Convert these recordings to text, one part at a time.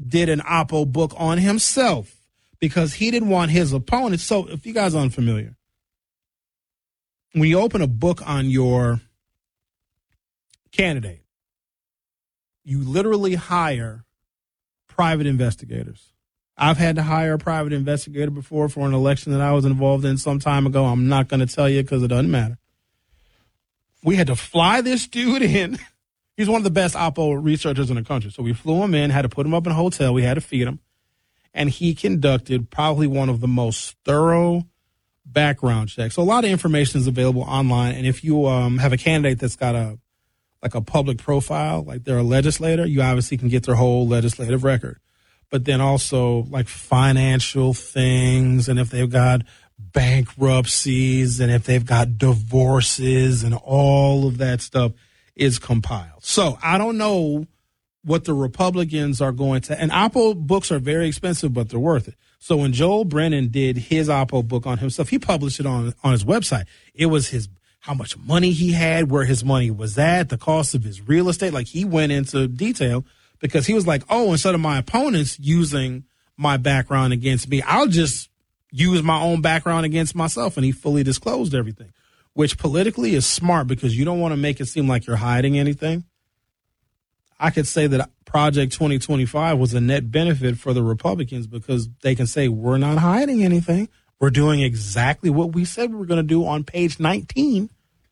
did an Oppo book on himself because he didn't want his opponents. So if you guys are unfamiliar, when you open a book on your candidate, you literally hire private investigators. I've had to hire a private investigator before for an election that I was involved in some time ago. I'm not going to tell you because it doesn't matter. We had to fly this dude in. He's one of the best Oppo researchers in the country. So we flew him in, had to put him up in a hotel. We had to feed him. And he conducted probably one of the most thorough background checks. So a lot of information is available online. And if you have a candidate that's got a public profile, like they're a legislator, you obviously can get their whole legislative record. But then also like financial things, and if they've got bankruptcies, and if they've got divorces, and all of that stuff is compiled. So I don't know what the Republicans are going to, and Oppo books are very expensive, but they're worth it. So when Joel Brennan did his Oppo book on himself, he published it on his website. It was how much money he had, where his money was at, the cost of his real estate. Like, he went into detail because he was like, oh, instead of my opponents using my background against me, I'll just use my own background against myself. And he fully disclosed everything, which politically is smart because you don't want to make it seem like you're hiding anything. I could say that Project 2025 was a net benefit for the Republicans because they can say, we're not hiding anything. We're doing exactly what we said we were going to do on page 19.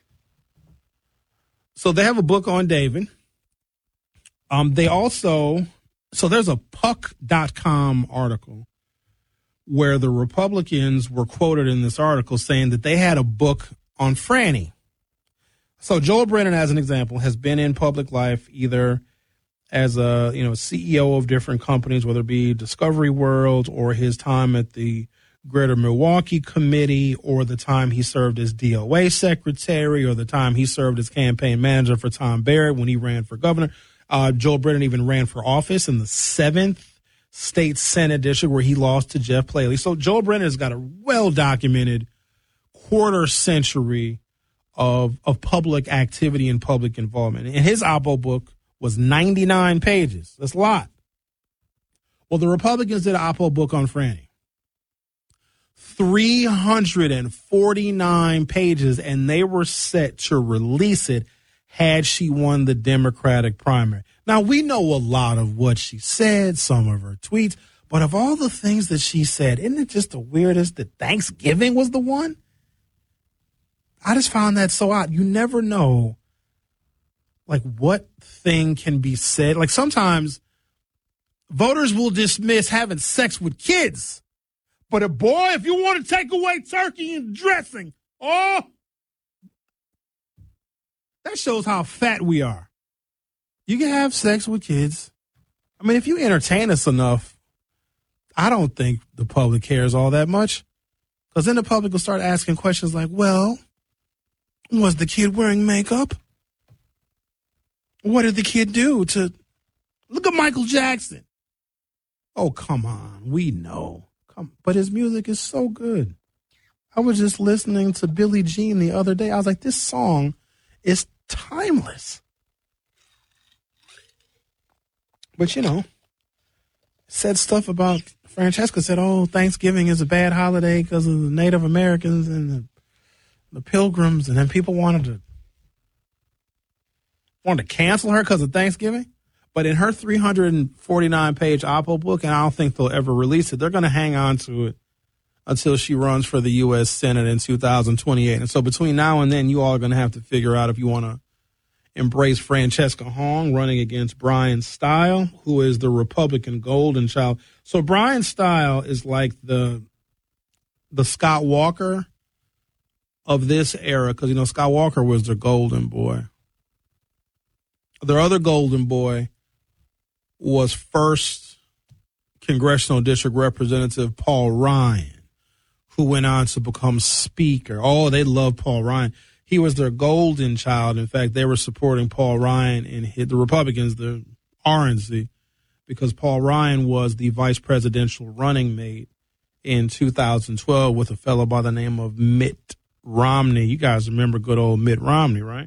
So they have a book on David. They also, so there's a puck.com article where the Republicans were quoted in this article saying that they had a book on Franny. So Joel Brennan, as an example, has been in public life either as a CEO of different companies, whether it be Discovery World or his time at the Greater Milwaukee Committee, or the time he served as DOA secretary, or the time he served as campaign manager for Tom Barrett when he ran for governor. Joel Brennan even ran for office in the 7th State Senate District where he lost to Jeff Paley. So Joel Brennan has got a well-documented quarter century of public activity and public involvement. And his Oppo book was 99 pages. That's a lot. Well, the Republicans did an Oppo book on Franny. 349 pages, and they were set to release it had she won the Democratic primary. Now, we know a lot of what she said, some of her tweets, but of all the things that she said, isn't it just the weirdest that Thanksgiving was the one? I just found that so odd. You never know, like, what thing can be said. Like, sometimes voters will dismiss having sex with kids. But boy, if you want to take away turkey and dressing, that shows how fat we are. You can have sex with kids. I mean, if you entertain us enough, I don't think the public cares all that much. Because then the public will start asking questions like, well, was the kid wearing makeup? What did the kid do to look at Michael Jackson? Oh, come on. We know. But his music is so good. I was just listening to Billie Jean the other day. I was like, this song is timeless. But, said stuff about, Francesca said, oh, Thanksgiving is a bad holiday because of the Native Americans and the Pilgrims. And then people wanted to cancel her because of Thanksgiving. But in her 349-page Oppo book, and I don't think they'll ever release it, they're going to hang on to it until she runs for the U.S. Senate in 2028. And so between now and then, you all are going to have to figure out if you want to embrace Francesca Hong running against Brian Stile, who is the Republican golden child. So Brian Stile is like the Scott Walker of this era, because, Scott Walker was the golden boy. Their other golden boy was 1st Congressional District Representative Paul Ryan, who went on to become Speaker. Oh, they love Paul Ryan. He was their golden child. In fact, they were supporting Paul Ryan and the Republicans, the RNC, because Paul Ryan was the vice presidential running mate in 2012 with a fellow by the name of Mitt Romney. You guys remember good old Mitt Romney, right?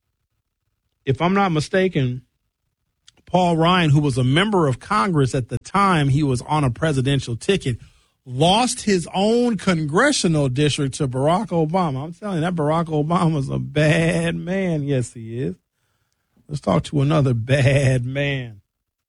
If I'm not mistaken, Paul Ryan, who was a member of Congress at the time he was on a presidential ticket, lost his own congressional district to Barack Obama. I'm telling you, that Barack Obama's a bad man. Yes, he is. Let's talk to another bad man.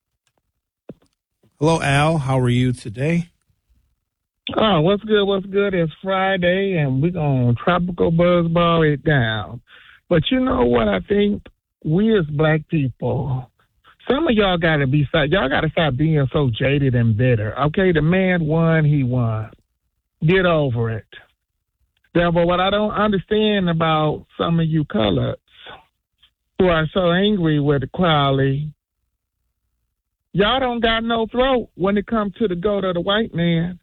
Hello, Al. How are you today? Oh, what's good? What's good? It's Friday, and we're going to tropical buzzball it down. But you know what I think? We as black people, some of y'all got to stop being so jaded and bitter. Okay, the man won, he won. Get over it. Yeah, but what I don't understand about some of you coloreds who are so angry with Crowley, y'all don't got no throat when it comes to the goat of the white man.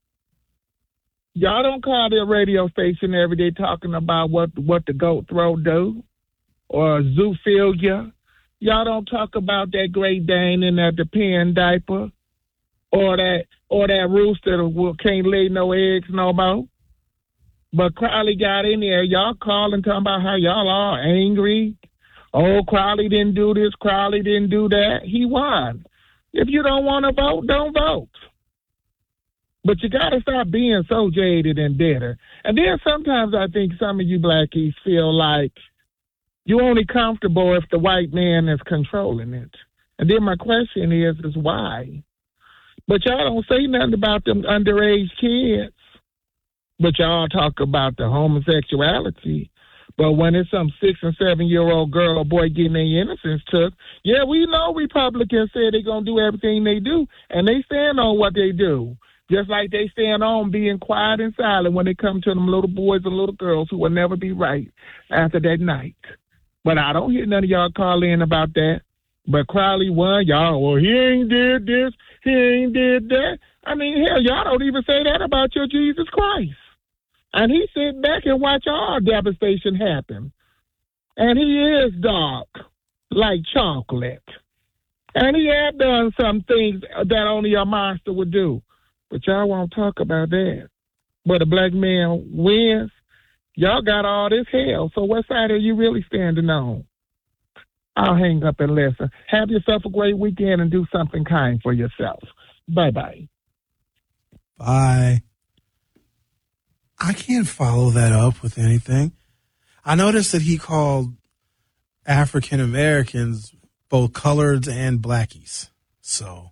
Y'all don't call their radio station every day talking about what the goat throat do or zoophilia. Y'all don't talk about that Great Dane in that depend diaper or that rooster that can't lay no eggs no more. But Crowley got in there. Y'all calling talking about how y'all are angry. Oh, Crowley didn't do this. Crowley didn't do that. He won. If you don't want to vote, don't vote. But you got to stop being so jaded and bitter. And then sometimes I think some of you blackies feel like you're only comfortable if the white man is controlling it. And then my question is why? But y'all don't say nothing about them underage kids. But y'all talk about the homosexuality. But when it's some 6 and 7 year old girl or boy getting their innocence took, yeah, we know Republicans say they're going to do everything they do. And they stand on what they do. Just like they stand on being quiet and silent when it comes to them little boys and little girls who will never be right after that night. But I don't hear none of y'all call in about that. But Crowley won. Y'all, well, he ain't did this. He ain't did that. I mean, hell, y'all don't even say that about your Jesus Christ. And he sit back and watch all devastation happen. And he is dark, like chocolate. And he had done some things that only a monster would do. But y'all won't talk about that. But a black man wins. Y'all got all this hell. So what side are you really standing on? I'll hang up and listen. Have yourself a great weekend and do something kind for yourself. Bye-bye. Bye. I can't follow that up with anything. I noticed that he called African Americans both coloreds and blackies. So,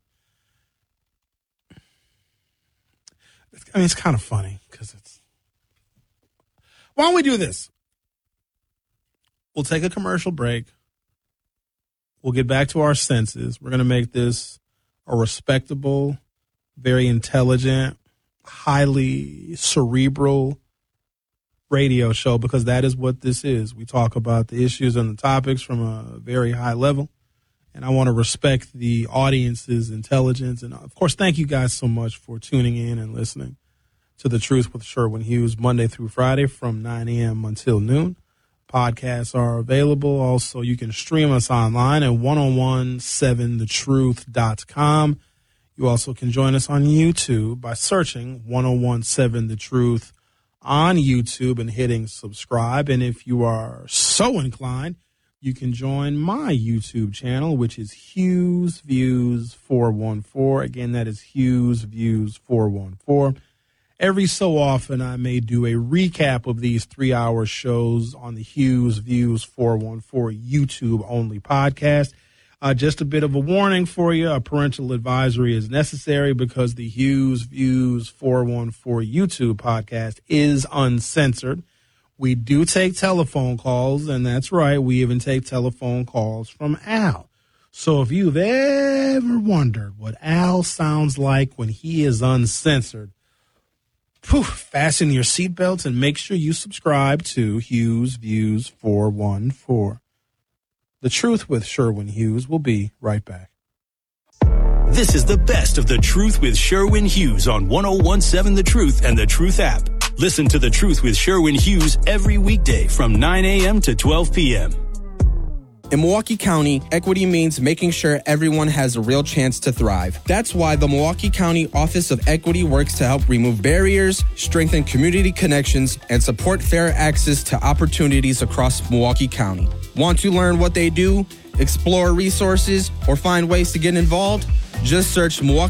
I mean, it's kind of funny because it's. Why don't we do this? We'll take a commercial break. We'll get back to our senses. We're going to make this a respectable, very intelligent, highly cerebral radio show because that is what this is. We talk about the issues and the topics from a very high level. And I want to respect the audience's intelligence. And, of course, thank you guys so much for tuning in and listening to The Truth with Sherwin Hughes Monday through Friday from 9 a.m. until noon. Podcasts are available. Also, you can stream us online at 1017thetruth.com. You also can join us on YouTube by searching 1017 The Truth on YouTube and hitting subscribe. And if you are so inclined, you can join my YouTube channel, which is Hughes Views 414. Again, that is Hughes Views 414. Every so often, I may do a recap of these 3-hour shows on the Hughes Views 414 YouTube-only podcast. Just a bit of a warning for you. A parental advisory is necessary because the Hughes Views 414 YouTube podcast is uncensored. We do take telephone calls, and that's right, we even take telephone calls from Al. So if you've ever wondered what Al sounds like when he is uncensored, fasten your seatbelts and make sure you subscribe to Hughes Views 414. The Truth with Sherwin Hughes will be right back. This is the best of The Truth with Sherwin Hughes on 1017 The Truth and The Truth app. Listen to The Truth with Sherwin Hughes every weekday from 9 a.m. to 12 p.m. In Milwaukee County, equity means making sure everyone has a real chance to thrive. That's why the Milwaukee County Office of Equity works to help remove barriers, strengthen community connections, and support fair access to opportunities across Milwaukee County. Want to learn what they do, explore resources, or find ways to get involved? Just search Milwaukee